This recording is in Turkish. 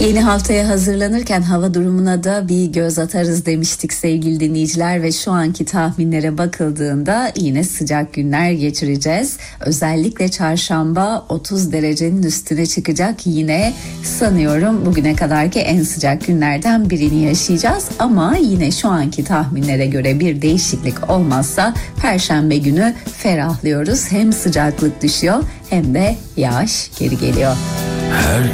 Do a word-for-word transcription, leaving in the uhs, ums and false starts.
Yeni haftaya hazırlanırken hava durumuna da bir göz atarız demiştik sevgili dinleyiciler ve şu anki tahminlere bakıldığında yine sıcak günler geçireceğiz. Özellikle çarşamba otuz derecenin üstüne çıkacak, yine sanıyorum bugüne kadarki en sıcak günlerden birini yaşayacağız. Ama yine şu anki tahminlere göre bir değişiklik olmazsa Perşembe günü ferahlıyoruz. Hem sıcaklık düşüyor hem de yağış geri geliyor. Her